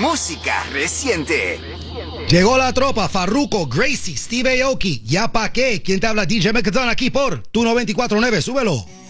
música reciente. Llegó la tropa, Farruko, Gracie, Steve Aoki, ya pa' qué. ¿Quién te habla? DJ Megatron aquí por tu 94.9, súbelo.